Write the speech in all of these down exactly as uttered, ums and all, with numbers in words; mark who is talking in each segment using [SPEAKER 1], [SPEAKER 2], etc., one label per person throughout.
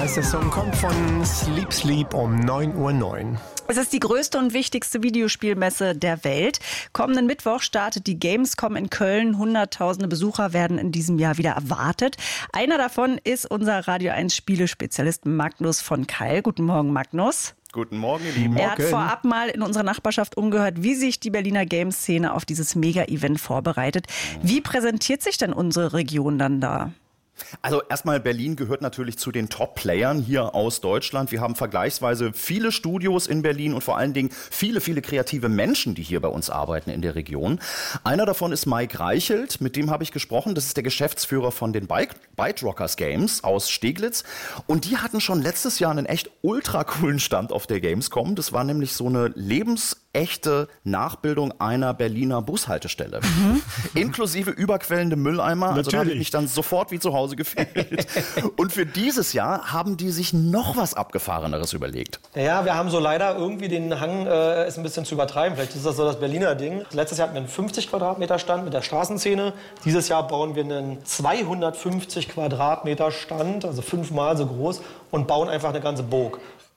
[SPEAKER 1] Der Song kommt von Sleep Sleep um neun Uhr neun.
[SPEAKER 2] Es ist die größte und wichtigste Videospielmesse der Welt. Kommenden Mittwoch startet die Gamescom in Köln. Hunderttausende Besucher werden in diesem Jahr wieder erwartet. Einer davon ist unser Radio eins Spielespezialist Magnus von Keil. Guten Morgen, Magnus.
[SPEAKER 3] Guten Morgen, ihr Lieben.
[SPEAKER 2] Er hat vorab mal in unserer Nachbarschaft umgehört, wie sich die Berliner Games-Szene auf dieses Mega-Event vorbereitet. Wie präsentiert sich denn unsere Region dann da?
[SPEAKER 3] Also erstmal, Berlin gehört natürlich zu den Top-Playern hier aus Deutschland. Wir haben vergleichsweise viele Studios in Berlin und vor allen Dingen viele, viele kreative Menschen, die hier bei uns arbeiten in der Region. Einer davon ist Mike Reichelt, mit dem habe ich gesprochen. Das ist der Geschäftsführer von den Byte Rockers Games aus Steglitz. Und die hatten schon letztes Jahr einen echt ultra coolen Stand auf der Gamescom. Das war nämlich so eine lebensechte Nachbildung einer Berliner Bushaltestelle. Mhm. Inklusive überquellende Mülleimer. Also da habe ich mich dann sofort wie zu Hause gefällt. Und für dieses Jahr haben die sich noch was Abgefahreneres überlegt.
[SPEAKER 4] Ja, wir haben so leider irgendwie den Hang, äh, es ein bisschen zu übertreiben. Vielleicht ist das so das Berliner Ding. Letztes Jahr hatten wir einen fünfzig Quadratmeter Stand mit der Straßenszene. Dieses Jahr bauen wir einen zweihundertfünfzig Quadratmeter Stand, also fünfmal so groß, und bauen einfach eine ganze Burg.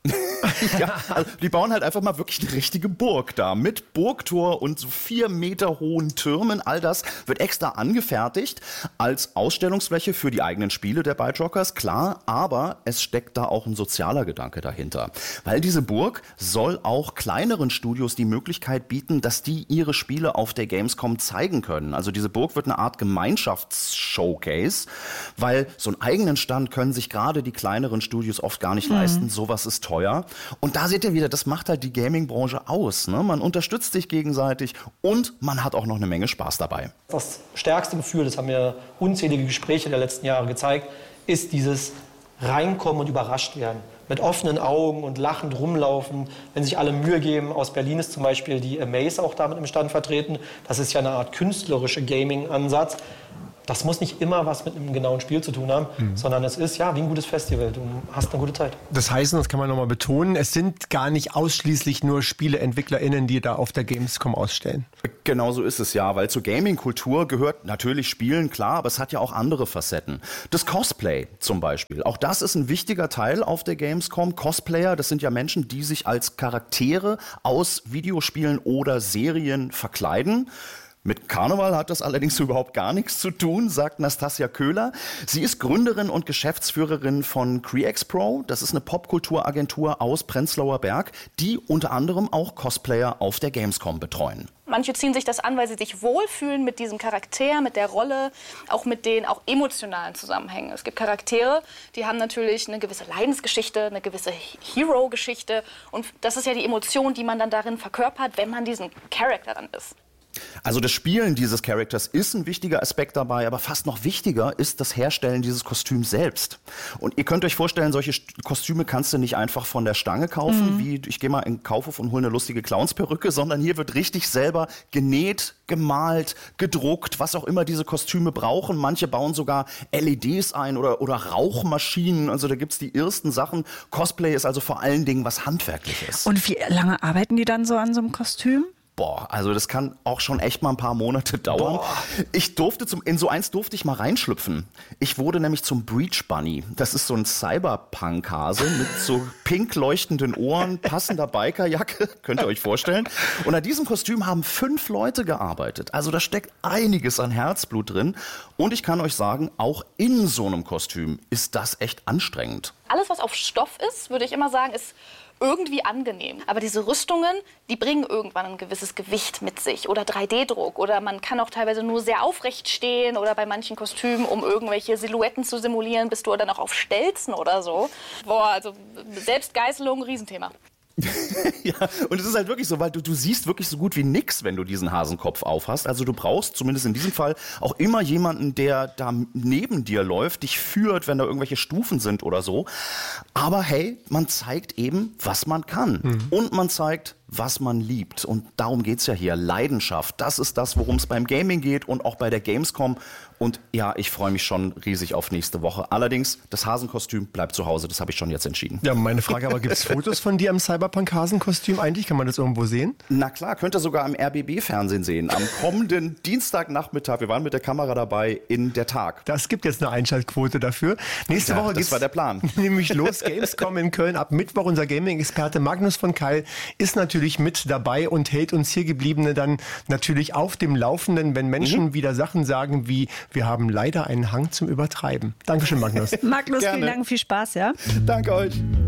[SPEAKER 3] Ja, also die bauen halt einfach mal wirklich eine richtige Burg da mit Burgtor und so vier Meter hohen Türmen. All das wird extra angefertigt als Ausstellungsfläche für die eigenen Spiele der Byte Rockers, klar, aber es steckt da auch ein sozialer Gedanke dahinter. Weil diese Burg soll auch kleineren Studios die Möglichkeit bieten, dass die ihre Spiele auf der Gamescom zeigen können. Also diese Burg wird eine Art Gemeinschaftsshowcase, weil so einen eigenen Stand können sich gerade die kleineren Studios oft gar nicht mhm. leisten. Sowas ist teuer. Und da seht ihr wieder, das macht halt die Gaming-Branche aus. Ne? Man unterstützt sich gegenseitig und man hat auch noch eine Menge Spaß dabei.
[SPEAKER 4] Das stärkste Gefühl, das haben mir unzählige Gespräche der letzten Jahre gezeigt, ist dieses Reinkommen und überrascht werden. Mit offenen Augen und lachend rumlaufen, wenn sich alle Mühe geben. Aus Berlin ist zum Beispiel die Amaze auch damit im Stand vertreten. Das ist ja eine Art künstlerische Gaming-Ansatz. Das muss nicht immer was mit einem genauen Spiel zu tun haben, mhm. sondern es ist ja wie ein gutes Festival. Du hast eine gute Zeit.
[SPEAKER 1] Das heißt, das kann man nochmal betonen, es sind gar nicht ausschließlich nur SpieleentwicklerInnen, die da auf der Gamescom ausstellen.
[SPEAKER 3] Genau so ist es ja, weil zur Gaming-Kultur gehört natürlich Spielen, klar, aber es hat ja auch andere Facetten. Das Cosplay zum Beispiel, auch das ist ein wichtiger Teil auf der Gamescom. Cosplayer, das sind ja Menschen, die sich als Charaktere aus Videospielen oder Serien verkleiden. Mit Karneval hat das allerdings überhaupt gar nichts zu tun, sagt Nastasia Köhler. Sie ist Gründerin und Geschäftsführerin von CreExpro. Das ist eine Popkulturagentur aus Prenzlauer Berg, die unter anderem auch Cosplayer auf der Gamescom betreuen.
[SPEAKER 5] Manche ziehen sich das an, weil sie sich wohlfühlen mit diesem Charakter, mit der Rolle, auch mit den auch emotionalen Zusammenhängen. Es gibt Charaktere, die haben natürlich eine gewisse Leidensgeschichte, eine gewisse Hero-Geschichte. Und das ist ja die Emotion, die man dann darin verkörpert, wenn man diesen Charakter dann ist.
[SPEAKER 3] Also das Spielen dieses Charakters ist ein wichtiger Aspekt dabei, aber fast noch wichtiger ist das Herstellen dieses Kostüms selbst. Und ihr könnt euch vorstellen, solche Kostüme kannst du nicht einfach von der Stange kaufen, mhm. wie ich gehe mal in den Kaufhof und hole eine lustige Clownsperücke, sondern hier wird richtig selber genäht, gemalt, gedruckt, was auch immer diese Kostüme brauchen. Manche bauen sogar L E Ds ein oder, oder Rauchmaschinen, also da gibt's die ersten Sachen. Cosplay ist also vor allen Dingen was Handwerkliches.
[SPEAKER 2] Und wie lange arbeiten die dann so an so einem Kostüm?
[SPEAKER 3] Boah, also das kann auch schon echt mal ein paar Monate dauern. Boah. Ich durfte zum, in so eins durfte ich mal reinschlüpfen. Ich wurde nämlich zum Breach Bunny. Das ist so ein Cyberpunk-Hase mit so pink leuchtenden Ohren, passender Bikerjacke, könnt ihr euch vorstellen. Und an diesem Kostüm haben fünf Leute gearbeitet. Also da steckt einiges an Herzblut drin. Und ich kann euch sagen, auch in so einem Kostüm ist das echt anstrengend.
[SPEAKER 5] Alles, was auf Stoff ist, würde ich immer sagen, ist irgendwie angenehm. Aber diese Rüstungen, die bringen irgendwann ein gewisses Gewicht mit sich. Oder drei D Druck. Oder man kann auch teilweise nur sehr aufrecht stehen. Oder bei manchen Kostümen, um irgendwelche Silhouetten zu simulieren, bist du dann auch auf Stelzen oder so. Boah, also Selbstgeißelung, Riesenthema.
[SPEAKER 3] Ja, und es ist halt wirklich so, weil du, du siehst wirklich so gut wie nix, wenn du diesen Hasenkopf aufhast. Also du brauchst zumindest in diesem Fall auch immer jemanden, der da neben dir läuft, dich führt, wenn da irgendwelche Stufen sind oder so. Aber hey, man zeigt eben, was man kann. Mhm. Und man zeigt, was man liebt. Und darum geht's ja hier. Leidenschaft. Das ist das, worum es beim Gaming geht und auch bei der Gamescom. Und ja, ich freue mich schon riesig auf nächste Woche. Allerdings, das Hasenkostüm bleibt zu Hause. Das habe ich schon jetzt entschieden.
[SPEAKER 1] Ja, meine Frage aber, gibt es Fotos von dir im Cyberpunk-Hasenkostüm eigentlich? Kann man das irgendwo sehen?
[SPEAKER 3] Na klar, könnt ihr sogar am R B B-Fernsehen sehen. Am kommenden Dienstagnachmittag, wir waren mit der Kamera dabei, in der Tag.
[SPEAKER 1] Das gibt jetzt eine Einschaltquote dafür. Nächste
[SPEAKER 3] Ja,
[SPEAKER 1] Woche
[SPEAKER 3] das
[SPEAKER 1] geht's
[SPEAKER 3] war der Plan.
[SPEAKER 1] nämlich los. Gamescom in Köln ab Mittwoch. Unser Gaming-Experte Magnus von Keil ist natürlich mit dabei und hält uns hier Gebliebene dann natürlich auf dem Laufenden, wenn Menschen mhm. wieder Sachen sagen wie, wir haben leider einen Hang zum Übertreiben. Dankeschön, Magnus.
[SPEAKER 2] Magnus,
[SPEAKER 3] Gerne.
[SPEAKER 2] vielen Dank, viel Spaß, ja?
[SPEAKER 3] Danke euch.